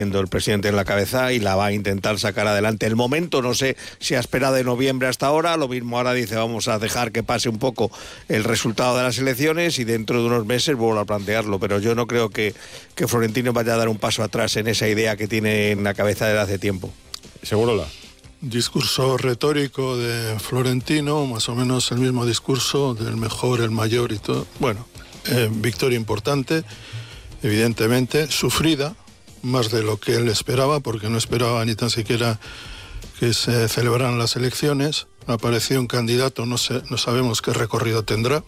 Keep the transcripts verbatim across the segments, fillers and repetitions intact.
el presidente en la cabeza y la va a intentar sacar adelante. El momento no sé si ha esperado de noviembre hasta ahora, lo mismo ahora dice vamos a dejar que pase un poco el resultado de las elecciones y dentro de unos meses vuelvo a plantearlo, pero yo no creo que, que Florentino vaya a dar un paso atrás en esa idea que tiene en la cabeza desde hace tiempo. Segurola. Discurso retórico de Florentino, más o menos el mismo discurso del mejor, el mayor y todo. Bueno, eh, victoria importante, evidentemente, sufrida, más de lo que él esperaba, porque no esperaba ni tan siquiera que se celebraran las elecciones. Apareció un candidato, no sé, no sabemos qué recorrido tendrá.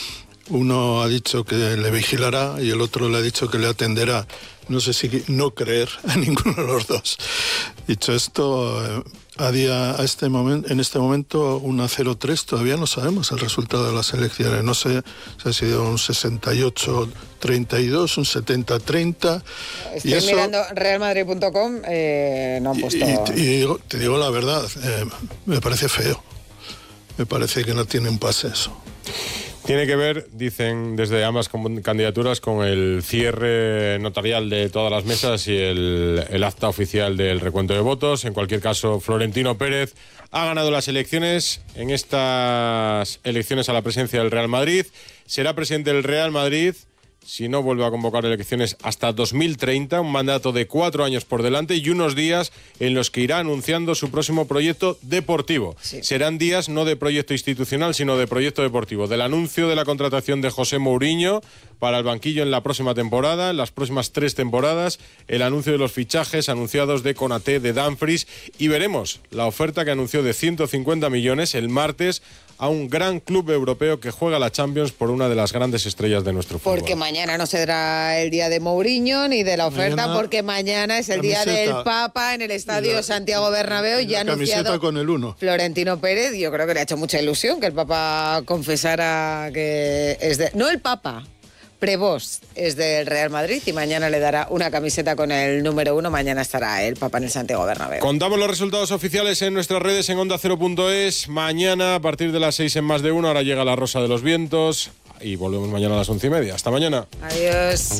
Uno ha dicho que le vigilará y el otro le ha dicho que le atenderá. No sé si no creer a ninguno de los dos. Dicho esto, a día, a este momento, en este momento una cero tres, todavía no sabemos el resultado de las elecciones. No sé si ha sido un sesenta y ocho treinta y dos, un setenta treinta. Estoy y eso, mirando real madrid punto com, eh, no han puesto... Y, y, y digo, te digo la verdad, eh, me parece feo. Me parece que no tiene un pase eso. Tiene que ver, dicen desde ambas candidaturas, con el cierre notarial de todas las mesas y el, el acta oficial del recuento de votos. En cualquier caso, Florentino Pérez ha ganado las elecciones en estas elecciones a la presidencia del Real Madrid. Será presidente del Real Madrid, si no vuelve a convocar elecciones, hasta dos mil treinta, un mandato de cuatro años por delante y unos días en los que irá anunciando su próximo proyecto deportivo. Sí. Serán días no de proyecto institucional, sino de proyecto deportivo. Del anuncio de la contratación de José Mourinho para el banquillo en la próxima temporada, en las próximas tres temporadas, el anuncio de los fichajes anunciados de Konaté, de Dumfries, y veremos la oferta que anunció de ciento cincuenta millones el martes a un gran club europeo que juega la Champions por una de las grandes estrellas de nuestro fútbol. Porque mañana no será el día de Mourinho ni de la oferta, mañana, porque mañana es el camiseta, día del Papa en el Estadio la, Santiago Bernabéu. Y ya ha anunciado con el uno. Florentino Pérez. Yo creo que le ha hecho mucha ilusión que el Papa confesara que es de... No el Papa, Prevost es del Real Madrid y mañana le dará una camiseta con el número uno. Mañana estará el Papa en el Santiago Bernabéu. Contamos los resultados oficiales en nuestras redes en onda cero punto es. Mañana a partir de las seis en Más de Uno. Ahora llega la Rosa de los Vientos y volvemos mañana a las once y media. Hasta mañana. Adiós.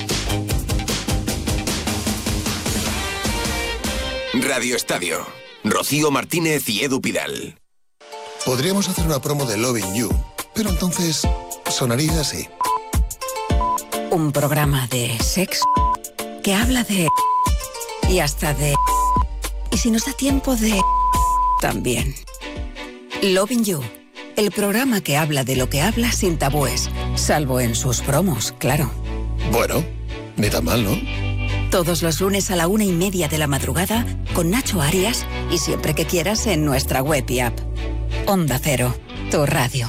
Radio Estadio. Rocío Martínez y Edu Pidal. Podríamos hacer una promo de Loving You, pero entonces sonaría así. Un programa de sexo que habla de... y hasta de... y si nos da tiempo de... también. Loving You, el programa que habla de lo que habla sin tabúes, salvo en sus promos, claro. Bueno, ni tan mal, ¿no? Todos los lunes a la una y media de la madrugada con Nacho Arias y siempre que quieras en nuestra web y app. Onda Cero, tu radio.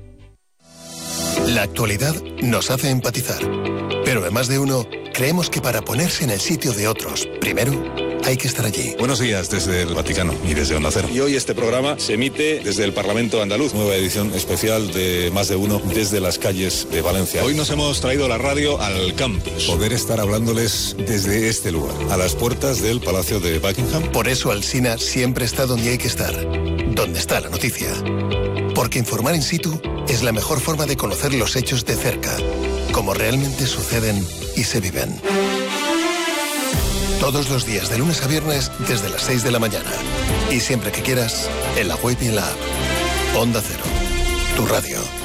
La actualidad nos hace empatizar, pero en Más de Uno creemos que para ponerse en el sitio de otros, primero hay que estar allí. Buenos días desde el Vaticano y desde Onda Cero. Y hoy este programa se emite desde el Parlamento Andaluz, nueva edición especial de Más de Uno desde las calles de Valencia. Hoy nos hemos traído la radio al campus. Poder estar hablándoles desde este lugar, a las puertas del Palacio de Buckingham. Por eso Alsina siempre está donde hay que estar, donde está la noticia. Porque informar in situ es la mejor forma de conocer los hechos de cerca, como realmente suceden y se viven. Todos los días, de lunes a viernes, desde las seis de la mañana. Y siempre que quieras, en la web y en la app. Onda Cero, tu radio.